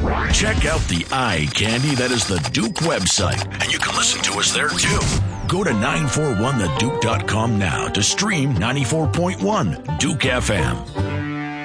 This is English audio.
Check out the eye candy that is the Duke website, and you can listen to us there too. Go to 941theduke.com now to stream 94.1 Duke FM.